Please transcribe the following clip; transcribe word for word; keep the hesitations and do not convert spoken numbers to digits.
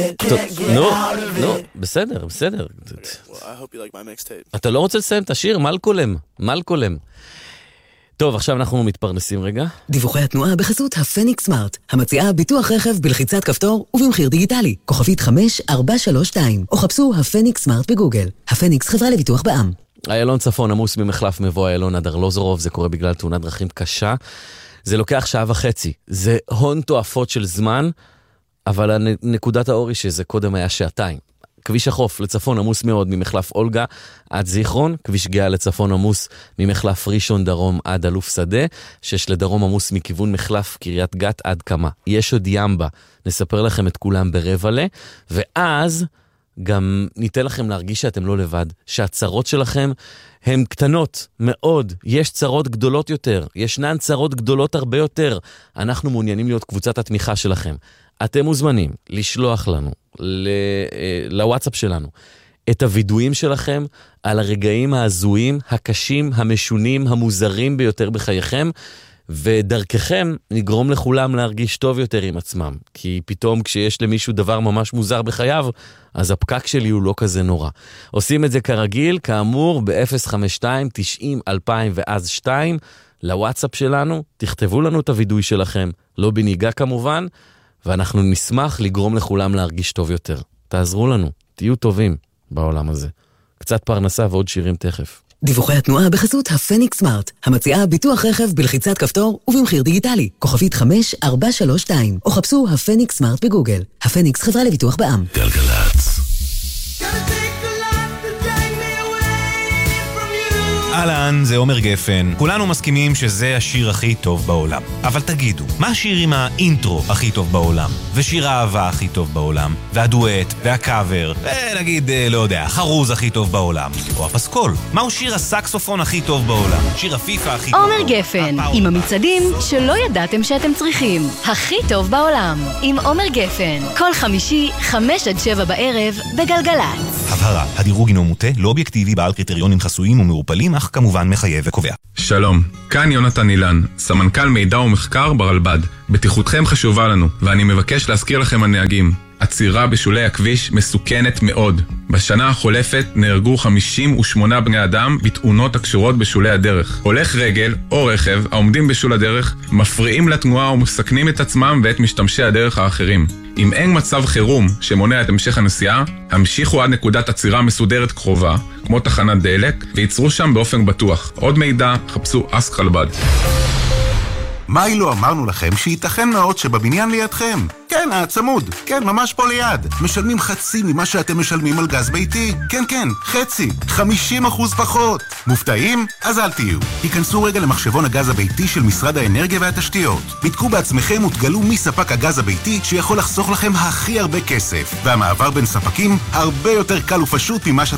נו, נו, בסדר, בסדר. אתה לא רוצה לסיים את השיר? מלקולם, מלקולם. טוב, עכשיו אנחנו מתפרנסים רגע. דיווחי התנועה בחסות הפניקס סמארט, המציעה ביטוח רכב בלחיצת כפתור ובמחיר דיגיטלי. כוכבית חמש ארבע שלוש שתיים, או חפשו הפניקס סמארט בגוגל. הפניקס חברה לביטוח בע"מ. איילון צפון עמוס ממחלף מבוא איילון עד ארלוזורוב, זה קורה בגלל תאונת דרכים קשה. זה לוקח שעה וחצי. זה הון תועפות של זמן, אבל נקודת האור היא שזה קודם היה שעתיים. כביש החוף לצפון עמוס מאוד ממחלף אולגה עד זיכרון, כביש גאה לצפון עמוס ממחלף ראשון דרום עד אלוף שדה, שש לדרום עמוס מכיוון מחלף קריית גת עד כמה. יש עוד ימבה, נספר לכם את כולם ברבע לה, ואז גם ניתן לכם להרגיש שאתם לא לבד, שהצרות שלכם הן קטנות מאוד, יש צרות גדולות יותר, ישנן צרות גדולות הרבה יותר, אנחנו מעוניינים להיות קבוצת התמיכה שלכם. אתם מוזמנים לשלוח לנו, לוואטסאפ שלנו, את הוידועים שלכם על הרגעים ההזויים, הקשים, המשונים, המוזרים ביותר בחייכם, ודרככם נגרום לכולם להרגיש טוב יותר עם עצמם. כי פתאום כשיש למישהו דבר ממש מוזר בחייו, אז הפקק שלי הוא לא כזה נורא. עושים את זה כרגיל, כאמור, ב-אפס חמש שתיים תשעים אלפיים ואז שתיים, לוואטסאפ שלנו, תכתבו לנו את הוידוי שלכם, לא בניגה כמובן, ואנחנו נשמח לגרום לכולם להרגיש טוב יותר. תעזרו לנו, תהיו טובים בעולם הזה. קצת פרנסה ועוד שירים תכף. דיווחי התנועה בחסות הפניקס סמארט, המציעה ביטוח רכב בלחיצת כפתור ובמחיר דיגיטלי. כוכבית חמש ארבע שלוש שתיים, או חפשו הפניקס סמארט בגוגל. הפניקס חברה לביטוח בע"מ. גלגלצ. אהלן, זה עומר גפן. כולנו מסכימים שזה השיר הכי טוב בעולם. אבל תגידו, מה השיר עם האינטרו הכי טוב בעולם? ושיר האהבה הכי טוב בעולם? והדואט, והקאבר, ונגיד, לא יודע, חרוז הכי טוב בעולם? או הפסקול? מהו שיר הסקסופון הכי טוב בעולם? שיר הפיפה הכי טוב בעולם? עומר גפן, עם המצעדים שלא ידעתם שאתם צריכים. הכי טוב בעולם, עם עומר גפן. כל חמישי, חמש עד שבע בערב, בגלגלץ. הבהרה, הדירוג הינו מוטה, לא אובייקטיבי, בעל קריטריונים חסויים ומעורפלים, אך כמובן מחייב וקובע. שלום, כאן יונתן אילן, סמנכ"ל מידע ומחקר ברלב"ד. בטיחותכם חשובה לנו, ואני מבקש להזכיר לכם הנהגים. עצירה בשולי הכביש מסוכנת מאוד. בשנה החולפת נהרגו חמישים ושמונה בני אדם בתאונות הקשורות בשולי הדרך. הולך רגל או רכב העומדים בשול הדרך מפריעים לתנועה ומסכנים את עצמם ואת משתמשי הדרך האחרים. אם אין מצב חירום שמונע את המשך הנסיעה, המשיכו עד נקודת עצירה מסודרת קרובה, כמו תחנת דלק, וייצרו שם באופן בטוח. עוד מידע, חפשו אסק רלב"ד. מה אילו אמרנו לכם שייתכן מאוד שבבניין לידכם? כן, הצמוד. כן, ממש פה ליד. משלמים חצי ממה שאתם משלמים על גז ביתי. כן, כן, חצי. חמישים אחוז פחות. מופתעים? אז אל תהיו. היכנסו רגע למחשבון הגז הביתי של משרד האנרגיה והתשתיות. בדקו בעצמכם ותגלו מי ספק הגז הביתי שיכול לחסוך לכם הכי הרבה כסף. והמעבר בין ספקים הרבה יותר קל ופשוט ממה שאתם